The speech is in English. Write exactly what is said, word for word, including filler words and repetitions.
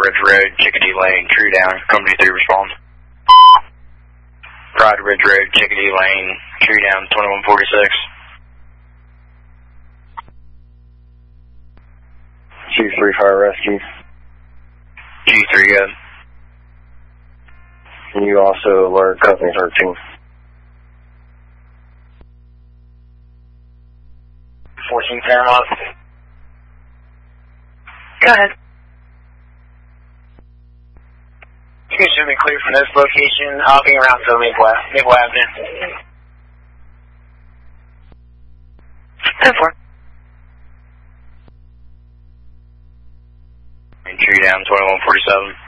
Ridge Road, Chickadee Lane, true down, company three respond. Pride Ridge Road, Chickadee Lane, true down, twenty-one forty-six. G three Fire Rescue. G three, good. Can you also alert company thirteen? fourteen Paramount. Go ahead. You guys should be clear from this location, hopping around to Maple, Maple Avenue. ten four. Tree down, twenty-one forty-seven.